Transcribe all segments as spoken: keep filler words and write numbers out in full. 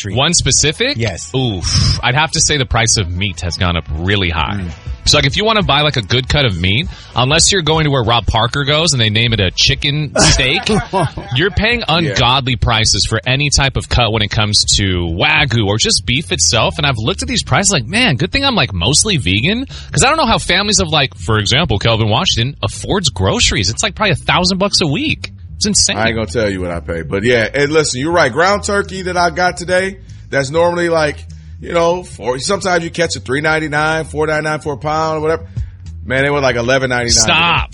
street. One specific? Yes. Oof. I'd have to say the price of meat has gone up really high. Mm. So, like, if you want to buy, like, a good cut of meat, unless you're going to where Rob Parker goes and they name it a chicken steak, you're paying ungodly yeah. prices for any type of cut when it comes to Wagyu or just beef itself. And I've looked at these prices like, man, good thing I'm, like, mostly vegan. Because I don't know how families of, like, for example, Kelvin Washington affords groceries. It's, like, probably a thousand bucks a week. It's insane. I ain't going to tell you what I pay. But, yeah, and listen, you're right. Ground turkey that I got today, that's normally, like, you know, for, sometimes you catch a three ninety-nine, four ninety-nine for a pound or whatever. Man, they were like eleven ninety-nine. Stop.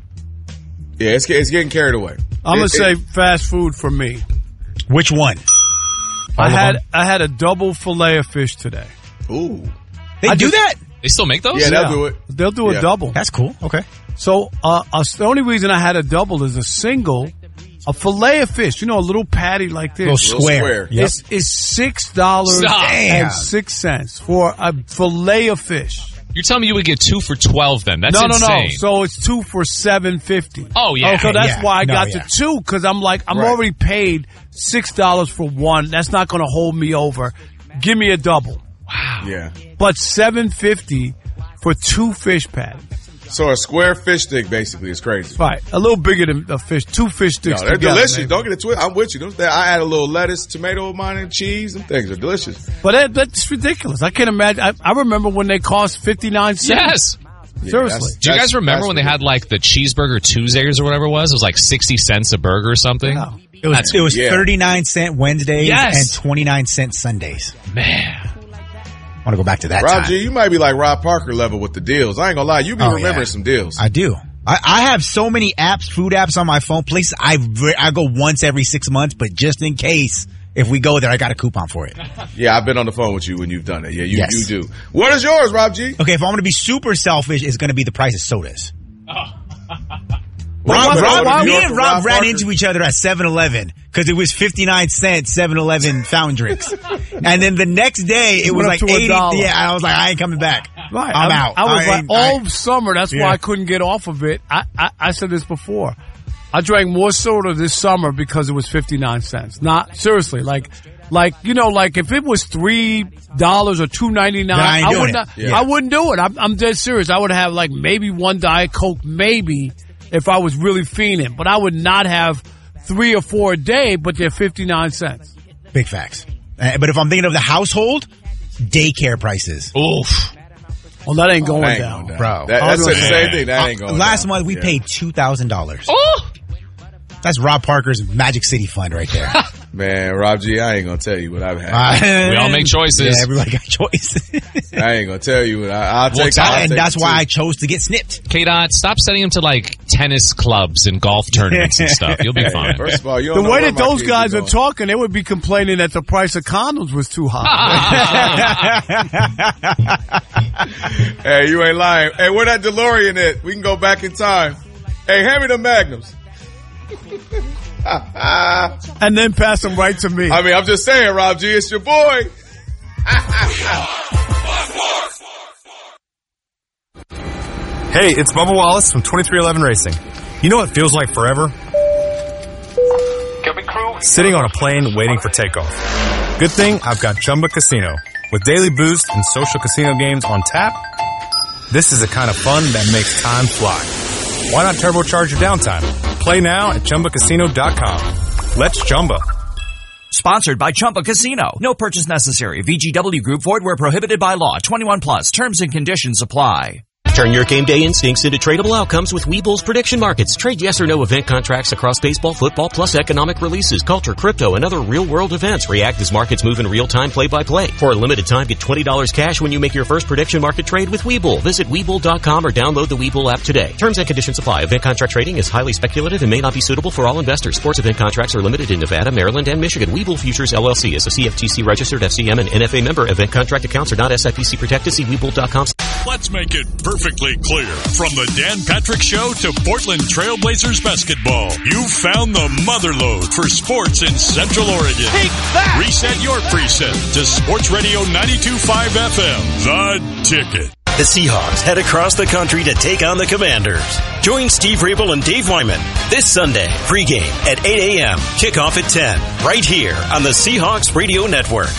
Yeah, it's, it's getting carried away. I'm it, going to say it, fast food for me. Which one? I had I had a double fillet of fish today. Ooh. They I do just, that? They still make those? Yeah, they'll yeah. do it. They'll do yeah. a double. That's cool. Okay. So uh, uh, the only reason I had a double is a single, a fillet of fish, you know, a little patty like this. A little square. square. Yep. It's, it's six dollars and six cents for a fillet of fish. You're telling me you would get two for twelve then? That's no, insane. No, no, So it's two for seven fifty. Oh, yeah. Oh, so that's yeah. why I no, got yeah. the two, because I'm like, I'm right. already paid six dollars for one. That's not going to hold me over. Give me a double. Wow. Yeah. But seven fifty for two fish patties. So a square fish stick basically is crazy. Right. A little bigger than a fish. Two fish sticks No, they're together, delicious. maybe. Don't get it twisted. I'm with you. Those, I add a little lettuce, tomato, mine, and cheese. Them things are delicious. But that, that's ridiculous. I can't imagine. I, I remember when they cost fifty-nine cents. Yes. Yeah, Seriously. that's, Do you guys that's, remember that's when they had like the cheeseburger Tuesdays or whatever it was? It was like sixty cents a burger or something. Yeah. It was That's, it was yeah. thirty-nine cent Wednesdays Yes. and twenty-nine cent Sundays. Man. I want to go back to that Rob time. G, you might be like Rob Parker level with the deals. I ain't gonna lie. You be Oh, remembering yeah. some deals. I do. I, I have so many apps, food apps on my phone. Places I I go once every six months, but just in case, if we go there, I got a coupon for it. Yeah, I've been on the phone with you when you've done it. Yeah, you, Yes. you do. What is yours, Rob G? Okay, if I'm going to be super selfish, it's going to be the price of sodas. Well, Rob, why- Rob, why- me why- and Rob Rob ran Parker? into each other at seven eleven because it was fifty-nine cents seven eleven fountain drinks. And then the next day, it was Went up like to a eighty. dollar. Yeah, I was like, I ain't coming back. Right. I'm I, out. I was I like, ain't- all I- summer, that's Yeah. why I couldn't get off of it. I, I, I said this before. I drank more soda this summer because it was fifty-nine cents. Not, seriously, like, like, you know, like if it was three dollars or two ninety-nine, Then I ain't I doing would it. not, Yeah. I wouldn't do it. I'm, I'm dead serious. I would have like maybe one Diet Coke, maybe, if I was really fiending. But I would not have three or four a day, but they're fifty-nine cents. Big facts. Uh, but if I'm thinking of the household, daycare prices. Oof. Well, that ain't going That ain't down. going down. Bro. That, I was that's the gonna same thing. That ain't Uh, going last down. month, we Yeah. paid two thousand dollars. Oh. That's Rob Parker's Magic City Fund right there. Man, Rob G, I ain't gonna tell you what I've had. Uh, We all make choices. Yeah, everybody got choices. I ain't gonna tell you what I, I'll Well, take. Tom- I'll and take that's it why too. I chose to get snipped. K-Dot, stop sending him to like tennis clubs and golf tournaments and stuff. You'll be Hey, fine. First of all, you The don't know way where that my those kids guys are going. talking, they would be complaining that the price of condoms was too high. Hey, you ain't lying. Hey, where that DeLorean at? We can go back in time. Hey, hand me the Magnums. And then pass them right to me. I mean, I'm just saying, Rob G, it's your boy. Hey, it's Bubba Wallace from twenty-three eleven Racing. You know what feels like forever? Sitting on a plane waiting for takeoff. Good thing I've got Chumba Casino. With daily boost and social casino games on tap, this is the kind of fun that makes time fly. Why not turbocharge your downtime? Play now at Chumba Casino dot com. Let's Chumba. Sponsored by Chumba Casino. No purchase necessary. V G W Group. Void where prohibited by law. twenty-one plus. Terms and conditions apply. Turn your game day instincts into tradable outcomes with Webull's prediction markets. Trade yes or no event contracts across baseball, football, plus economic releases, culture, crypto, and other real-world events. React as markets move in real time, play-by-play. For a limited time, get twenty dollars cash when you make your first prediction market trade with Webull. Visit Webull dot com or download the Webull app today. Terms and conditions apply. Event contract trading is highly speculative and may not be suitable for all investors. Sports event contracts are limited in Nevada, Maryland, and Michigan. Webull Futures, L L C is a C F T C registered F C M and N F A member. Event contract accounts are not S I P C protected. See Webull dot com. Let's make it perfectly clear. From the Dan Patrick Show to Portland Trailblazers basketball, you found the motherlode for sports in Central Oregon. Take that! Reset your preset to Sports Radio ninety-two point five F M, The Ticket. The Seahawks head across the country to take on the Commanders. Join Steve Rabel and Dave Wyman this Sunday, pregame at eight a.m., kickoff at ten, right here on the Seahawks Radio Network.